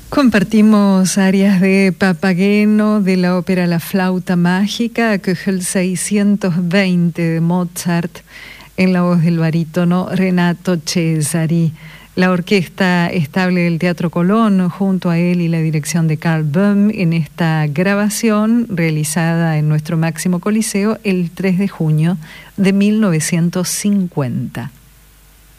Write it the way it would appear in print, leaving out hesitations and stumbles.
Compartimos áreas de Papageno de la ópera La Flauta Mágica, Köchel 620 de Mozart, en la voz del barítono Renato Cesari. La orquesta estable del Teatro Colón, junto a él y la dirección de Karl Böhm, en esta grabación realizada en nuestro Máximo Coliseo el 3 de junio de 1950.